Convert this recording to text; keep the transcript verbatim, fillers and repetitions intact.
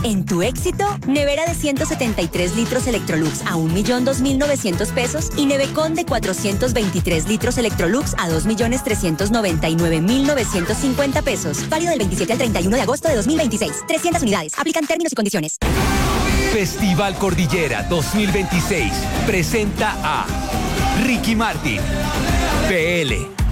En tu éxito, nevera de ciento setenta y tres litros Electrolux a un millón dos mil novecientos pesos y nevecón de cuatrocientos veintitrés litros Electrolux a dos millones trescientos noventa y nueve mil novecientos cincuenta pesos. Válido del veintisiete al treinta y uno de agosto de dos mil veintiséis. trescientas unidades. Aplican términos y condiciones. Festival Cordillera dos mil veintiséis presenta a Ricky Martin, P L